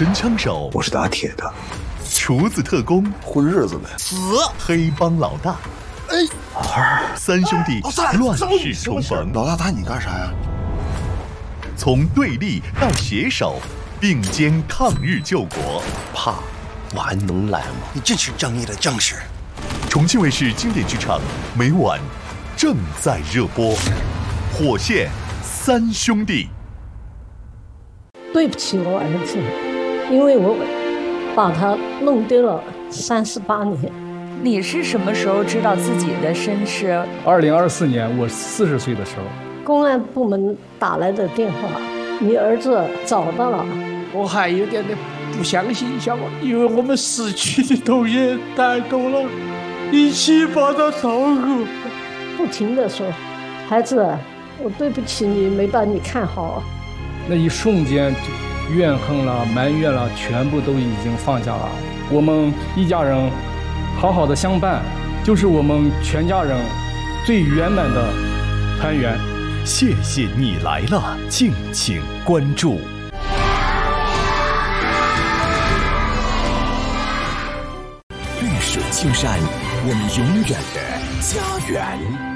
神枪手， 我是打铁的； 厨子特工， 混日子的； 死黑帮老大。三兄弟乱世重逢。 老大打你干啥呀？ 从对立到携手，并肩抗日救国。 怕，我还能来吗？ 你真是正义的将士。 重庆卫视经典剧场每晚正在热播，《火线三兄弟》。 对不起我儿子，因为我把他弄丢了38年。 你是什么时候知道自己的身世 ？2024年我40岁的时候， 公安部门打来的电话，你儿子找到了。 我还有点不相信，晓得吗？因为我们失去的东西太多了，一起把它照顾。 不停地说，孩子，我对不起你，没把你看好。 那一瞬间，怨恨了、埋怨了，全部都已经放下了。我们一家人好好的相伴，就是我们全家人最圆满的团圆。 谢谢你来了，敬请关注。 绿水青山，我们永远的家园。